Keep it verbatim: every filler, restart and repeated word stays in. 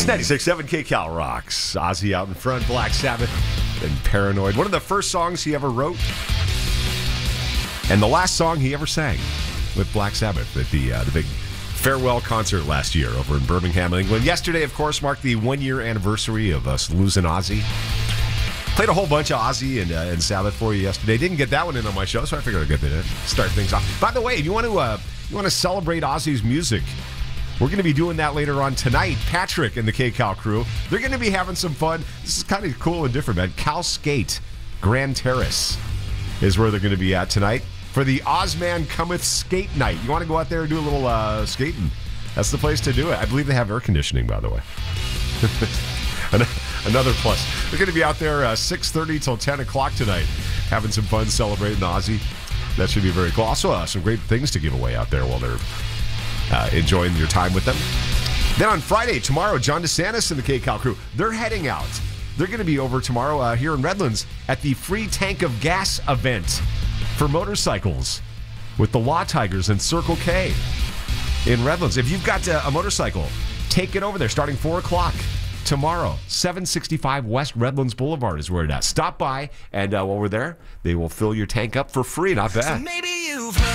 ninety-six point seven K Cal rocks. Ozzy out in front, Black Sabbath, and Paranoid. One of the first songs he ever wrote, and the last song he ever sang with Black Sabbath at the uh, the big farewell concert last year over in Birmingham, England. Yesterday, of course, marked the one-year anniversary of us losing Ozzy. Played a whole bunch of Ozzy and, uh, and Sabbath for you yesterday. Didn't get that one in on my show, so I figured I'd get that in. Start things off. By the way, if you want to uh, you want to celebrate Ozzy's music, we're going to be doing that later on tonight. Patrick and the K-Cal crew, they're going to be having some fun. This is kind of cool and different, man. Cal Skate Grand Terrace is where they're going to be at tonight for the Ozman Cometh Skate Night. You want to go out there and do a little uh, skating? That's the place to do it. I believe they have air conditioning, by the way. Another plus. They're going to be out there uh, six thirty till ten o'clock tonight, having some fun celebrating Ozzy. That should be very cool. Also, uh, some great things to give away out there while they're uh, enjoying your time with them. Then on Friday, tomorrow, John DeSantis and the K-Cal crew, they're heading out. They're going to be over tomorrow uh, here in Redlands at the Free Tank of Gas event for motorcycles with the Law Tigers and Circle K in Redlands. If you've got a, a motorcycle, take it over there starting four o'clock. Tomorrow, seven sixty-five West Redlands Boulevard is where it is. Stop by, and uh, while we're there, they will fill your tank up for free. Not bad. So maybe you've heard